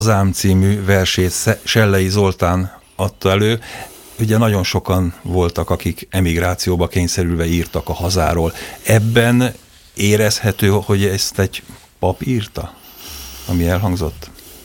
Hazám című versét Sellei Zoltán adta elő. Ugye nagyon sokan voltak, akik emigrációba kényszerülve írtak a hazáról. Ebben érezhető, hogy ezt egy pap írta, ami elhangzott?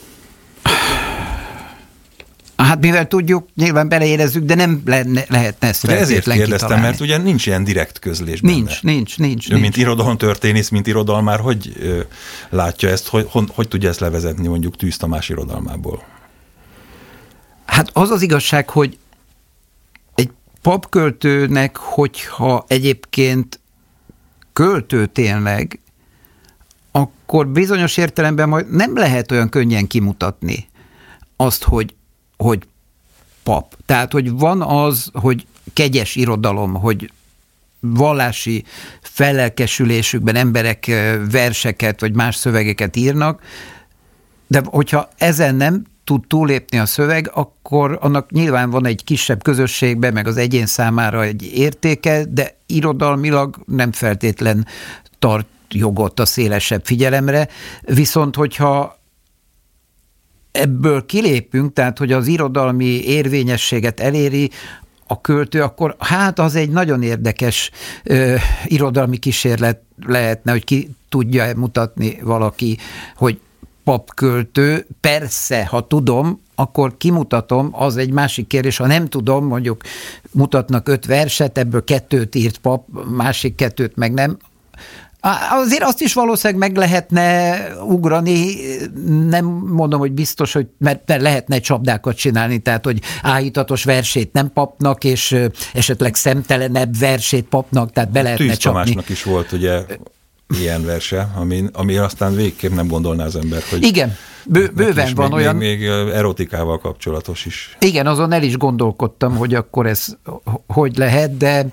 Hát mivel tudjuk, nyilván beleérezzük, de nem lehetne ezt de ezért kérdeztem, kitalálni. Mert ugye nincs ilyen direkt közlés benne. Nincs. Mint irodalomtörténész, mint irodalmár, hogy látja ezt, hogy tudja ezt levezetni mondjuk Tűz Tamás irodalmából? Hát az az igazság, hogy egy papköltőnek, hogyha egyébként költő tényleg, akkor bizonyos értelemben majd nem lehet olyan könnyen kimutatni azt, hogy pap. Tehát, hogy van az, hogy kegyes irodalom, hogy vallási fellelkesülésükben emberek verseket vagy más szövegeket írnak, de hogyha ezen nem tud túlépni a szöveg, akkor annak nyilván van egy kisebb közösségben, meg az egyén számára egy értéke, de irodalmilag nem feltétlen tart jogot a szélesebb figyelemre. Viszont, hogyha ebből kilépünk, tehát, hogy az irodalmi érvényességet eléri a költő, akkor hát az egy nagyon érdekes irodalmi kísérlet lehetne, hogy ki tudja mutatni valaki, hogy papköltő. Persze, ha tudom, akkor kimutatom, az egy másik kérdés. Ha nem tudom, mondjuk mutatnak 5 verset, ebből 2 írt pap, másik 2 meg nem. Azért azt is valószínűleg meg lehetne ugrani, nem mondom, hogy biztos, hogy mert lehetne csapdákat csinálni, tehát, hogy áhítatos versét nem papnak, és esetleg szemtelenebb versét papnak, tehát be lehetne Tűz csapni. Tamásnak is volt ugye ilyen verse, ami aztán végképp nem gondolná az ember, hogy... Igen, bőven van olyan... Még erotikával kapcsolatos is. Igen, azon el is gondolkodtam, hogy akkor ez hogy lehet, de...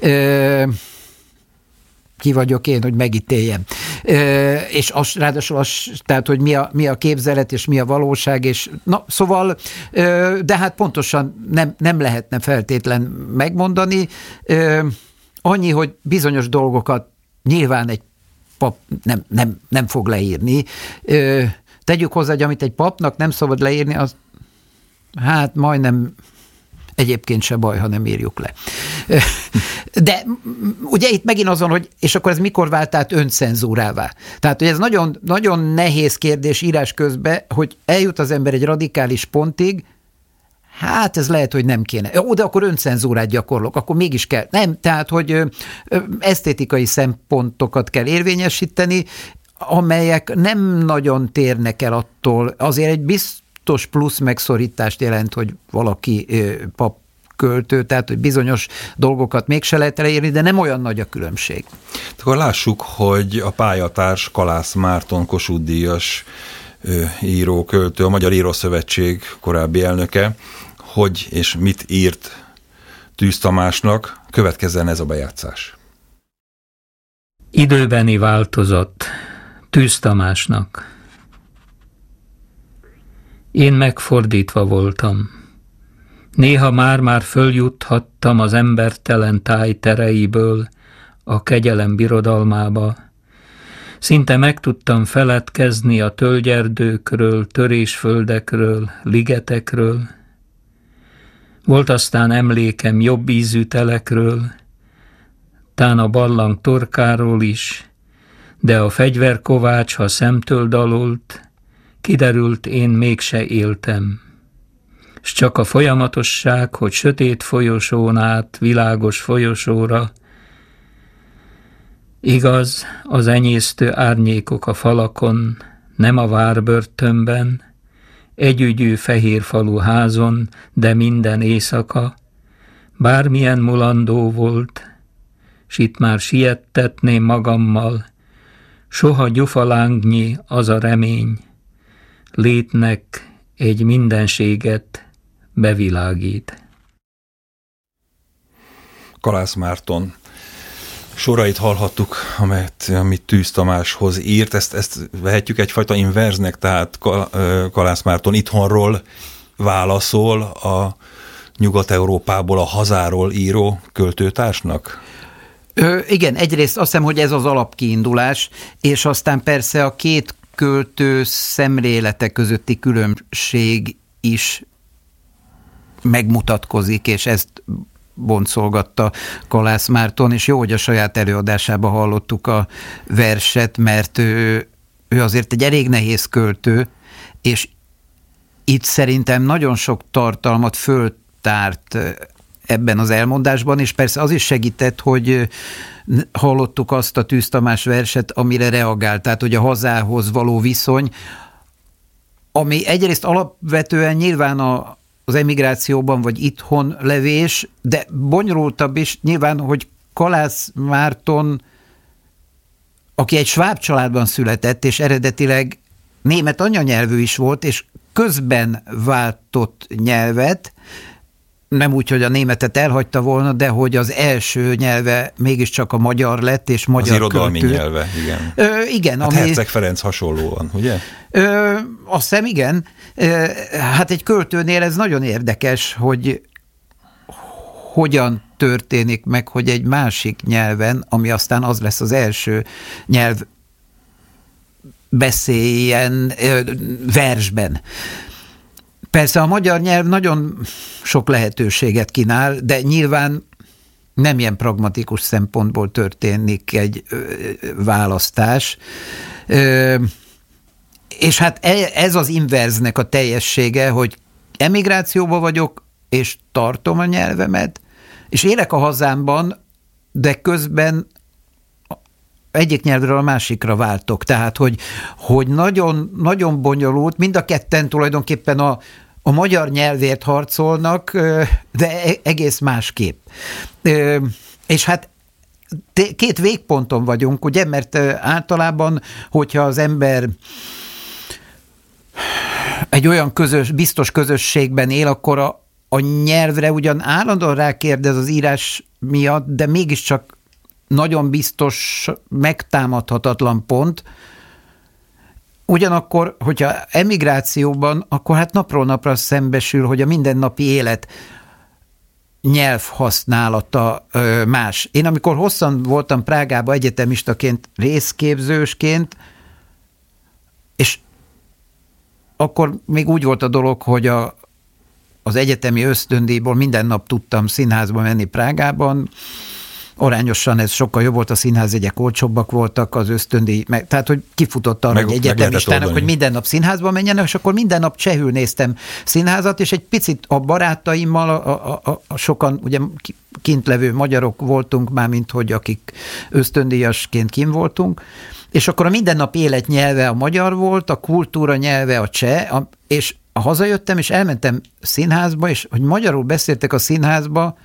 ki vagyok én, hogy megítéljem. És ráadásul tehát, hogy mi a képzelet, és mi a valóság, és na, szóval, de hát pontosan nem lehetne feltétlen megmondani. Annyi, hogy bizonyos dolgokat nyilván egy pap nem fog leírni. Tegyük hozzá, hogy amit egy papnak nem szabad leírni, az hát majdnem egyébként se baj, ha nem írjuk le. De ugye itt megint azon, hogy és akkor ez mikor vált át öncenzúrává? Tehát, hogy ez nagyon, nagyon nehéz kérdés írás közben, hogy eljut az ember egy radikális pontig, hát ez lehet, hogy nem kéne. Ó, de akkor öncenzúrát gyakorlok, akkor mégis kell. Nem, tehát, hogy esztétikai szempontokat kell érvényesíteni, amelyek nem nagyon térnek el attól. Azért egy biztos plusz megszorítást jelent, hogy valaki papköltő, tehát hogy bizonyos dolgokat mégse lehet elérni, de nem olyan nagy a különbség. Akkor lássuk, hogy a pályatárs Kalász Márton Kossuth-díjas író, költő, a Magyar Írószövetség korábbi elnöke, hogy és mit írt Tűz Tamásnak. Következzen ez a bejátszás. Időbeni változat Tűz Tamásnak. Én megfordítva voltam. Néha már följuthattam az embertelen táj tereiből a kegyelem birodalmába. Szinte meg tudtam feledkezni a tölgyerdőkről, törésföldekről, ligetekről. Volt aztán emlékem jobb ízű telekről, tán a barlang torkáról is, de a fegyverkovács, ha szemtől dalolt, kiderült, én mégse éltem. S csak a folyamatosság, hogy sötét folyosón át világos folyosóra, igaz, az enyésztő árnyékok a falakon, nem a várbörtönben, együgyű fehérfalú házon, de minden éjszaka, bármilyen mulandó volt, s itt már siettetném magammal, soha gyufalángnyi az a remény, létnek egy mindenséget bevilágít. Kalász Márton sorait hallhattuk, amit Tűz Tamáshoz írt, ezt vehetjük egyfajta inverznek, tehát Kalász Márton itthonról válaszol a Nyugat-Európából, a hazáról író költőtársnak? Igen, egyrészt azt hiszem, hogy ez az alapkiindulás, és aztán persze a két költő szemlélete közötti különbség is megmutatkozik, és ezt boncolgatta Kalász Márton, és jó, hogy a saját előadásában hallottuk a verset, mert ő azért egy elég nehéz költő, és itt szerintem nagyon sok tartalmat föltárt ebben az elmondásban, és persze az is segített, hogy hallottuk azt a Tűz Tamás verset, amire reagált, tehát hogy a hazához való viszony, ami egyrészt alapvetően nyilván az emigrációban vagy itthon levés, de bonyolultabb is nyilván, hogy Kalász Márton, aki egy sváb családban született, és eredetileg német anyanyelvű is volt, és közben váltott nyelvet, nem úgy, hogy a németet elhagyta volna, de hogy az első nyelve mégiscsak a magyar lett, és magyar az irodalmi költő. nyelve, igen. Igen. Hát Herceg Ferenc hasonlóan, ugye? Azt hiszem, igen. Hát egy költőnél ez nagyon érdekes, hogy hogyan történik meg, hogy egy másik nyelven, ami aztán az lesz az első nyelv, beszéljen versben. Persze a magyar nyelv nagyon sok lehetőséget kínál, de nyilván nem ilyen pragmatikus szempontból történik egy választás. És hát ez az inverznek a teljessége, hogy emigrációban vagyok, és tartom a nyelvemet, és élek a hazámban, de közben egyik nyelvről a másikra váltok. Tehát, hogy nagyon, nagyon bonyolult, mind a ketten tulajdonképpen a magyar nyelvért harcolnak, de egész másképp. És hát két végponton vagyunk, ugye, mert általában, hogyha az ember egy olyan biztos közösségben él, akkor a nyelvre ugyan állandóan rákérdez az írás miatt, de mégiscsak nagyon biztos, megtámadhatatlan pont. Ugyanakkor, hogyha emigrációban, akkor hát napról napra szembesül, hogy a mindennapi élet nyelvhasználata más. Én amikor hosszan voltam Prágában egyetemistaként, részképzősként, és akkor még úgy volt a dolog, hogy az egyetemi ösztöndíjból minden nap tudtam színházba menni Prágában, arányosan ez sokkal jobb volt, a színházjegyek olcsóbbak voltak, az ösztöndíj, tehát hogy kifutott arra egy egyetemistának, hogy minden nap színházba menjenek, és akkor minden nap csehül néztem színházat, és egy picit a barátaimmal, a sokan ugye kint levő magyarok voltunk már, mint hogy akik ösztöndíjasként kint voltunk, és akkor a mindennap élet nyelve a magyar volt, a kultúra nyelve a cseh, és hazajöttem, és elmentem színházba, és hogy magyarul beszéltek a színházba,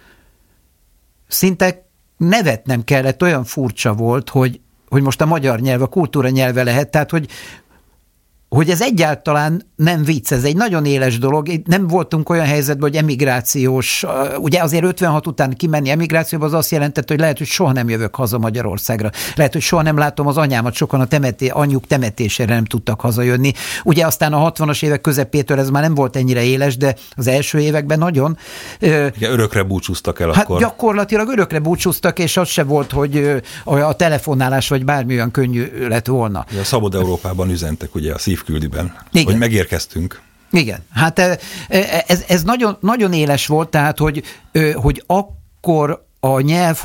szinte nevetnem kellett, olyan furcsa volt, hogy most a magyar nyelv, a kultúra nyelve lehet, tehát hogy ez egyáltalán nem vicc, ez egy nagyon éles dolog. Nem voltunk olyan helyzetben, hogy emigrációs, ugye azért 56 után kimenni emigrációba, az azt jelentette, hogy lehet, hogy soha nem jövök haza Magyarországra. Lehet, hogy soha nem látom az anyámat, sokan anyjuk temetésére nem tudtak hazajönni. Ugye aztán a 60-as évek közepétől ez már nem volt ennyire éles, de az első években nagyon. Igen, örökre búcsúztak el hát akkor. Gyakorlatilag örökre búcsúztak, és az se volt, hogy a telefonálás vagy bármi olyan könnyű lett volna. A Szabad Európában üzentek ugye a Szívküldiben, igen, hogy megérkeztünk. Igen, hát ez nagyon, nagyon éles volt, tehát hogy akkor a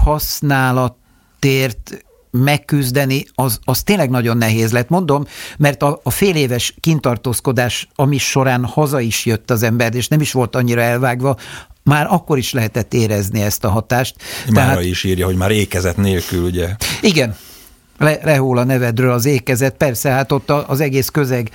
nyelvhasználatért megküzdeni, az tényleg nagyon nehéz lett, mondom, mert a fél éves kintartózkodás, ami során haza is jött az ember, és nem is volt annyira elvágva, már akkor is lehetett érezni ezt a hatást. Mára is írja, hogy már ékezet nélkül, ugye? Igen. Lehól a nevedről az ékezet, persze, hát ott az egész közeg.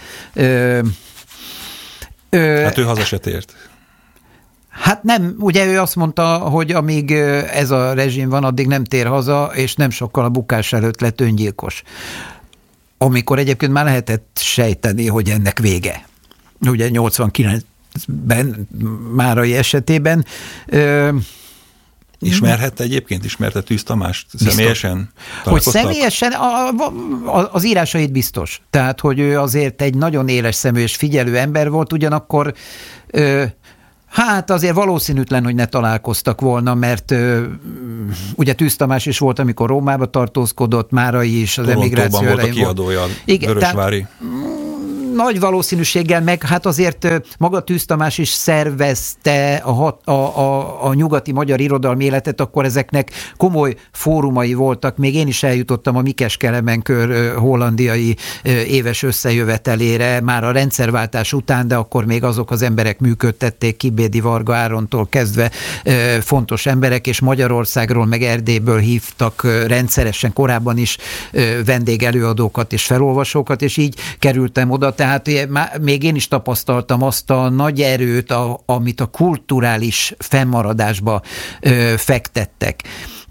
Hát ő haza se tért. Hát nem, ugye ő azt mondta, hogy amíg ez a rezsim van, addig nem tér haza, és nem sokkal a bukás előtt lett öngyilkos. Amikor egyébként már lehetett sejteni, hogy ennek vége. Ugye 89-ben Márai esetében. Ismerhette egyébként? Ismerte Tűz Tamást személyesen? Hogy személyesen? Az írásait biztos. Tehát, hogy ő azért egy nagyon éles szemű és figyelő ember volt, ugyanakkor Hát azért valószínűtlen, hogy ne találkoztak volna, mert ugye Tűz Tamás is volt, amikor Rómába tartózkodott, Márai is az emigráció elején volt a kiadója, Vörösvári. Nagy valószínűséggel, meg hát azért maga Tűz Tamás is szervezte a nyugati magyar irodalmi életet, akkor ezeknek komoly fórumai voltak. Még én is eljutottam a Mikes Kelemenkör hollandiai éves összejövetelére, már a rendszerváltás után, de akkor még azok az emberek működtették, Kibédi Varga Árontól kezdve fontos emberek, és Magyarországról meg Erdélyből hívtak rendszeresen korábban is vendégelőadókat és felolvasókat, és így kerültem oda. Tehát még én is tapasztaltam azt a nagy erőt, amit a kulturális fennmaradásba fektettek.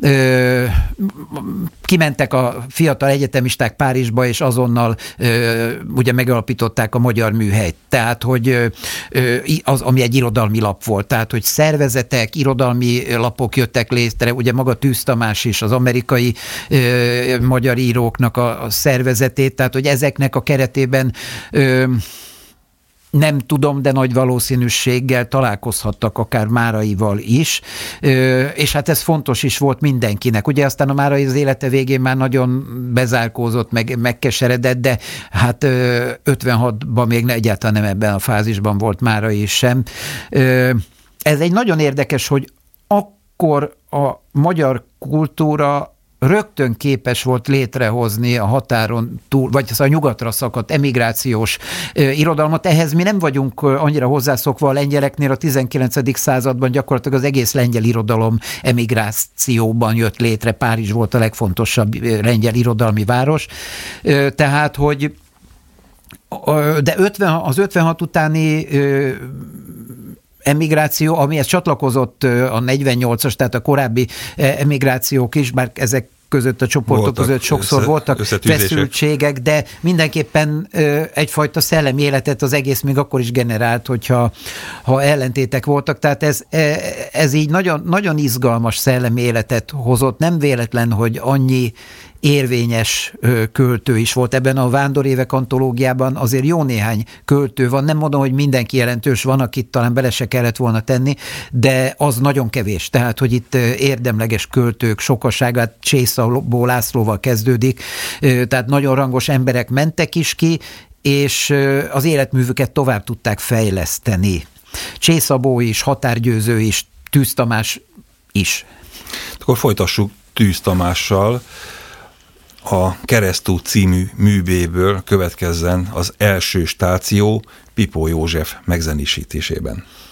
Kimentek a fiatal egyetemisták Párizsba, és azonnal ugye megalapították a Magyar Műhelyt. Tehát, hogy ami egy irodalmi lap volt. Tehát, hogy szervezetek, irodalmi lapok jöttek létre, ugye maga Tűz Tamás is, az amerikai magyar íróknak a szervezetét, tehát, hogy ezeknek a keretében nem tudom, de nagy valószínűséggel találkozhattak akár Máraival is, és hát ez fontos is volt mindenkinek. Ugye aztán a Márai az élete végén már nagyon bezárkózott, megkeseredett, de hát 56-ban még egyáltalán nem ebben a fázisban volt Márai sem. Ez egy nagyon érdekes, hogy akkor a magyar kultúra rögtön képes volt létrehozni a határon túl, vagy a nyugatra szakadt emigrációs irodalmat. Ehhez mi nem vagyunk annyira hozzászokva a lengyeleknél, a 19. században gyakorlatilag az egész lengyel irodalom emigrációban jött létre. Párizs volt a legfontosabb lengyel irodalmi város. Tehát, hogy de az 56 utáni emigráció, amihez csatlakozott a 48-as, tehát a korábbi emigrációk is, bár ezek között a csoportok között sokszor voltak feszültségek, de mindenképpen egyfajta szellemi életet az egész még akkor is generált, hogyha ellentétek voltak. Tehát ez így nagyon, nagyon izgalmas szellemi életet hozott. Nem véletlen, hogy annyi érvényes költő is volt. Ebben a Vándorévek antológiában azért jó néhány költő van. Nem mondom, hogy mindenki jelentős, van, akit talán bele se kellett volna tenni, de az nagyon kevés. Tehát, hogy itt érdemleges költők sokaságát Csészabó Lászlóval kezdődik. Tehát nagyon rangos emberek mentek is ki, és az életművüket tovább tudták fejleszteni. Csészabó is, Határgyőző is, Tűz Tamás is. Akkor folytassuk Tűz Tamással. A Keresztút című művéből következzen az első stáció Pipó József megzenésítésében.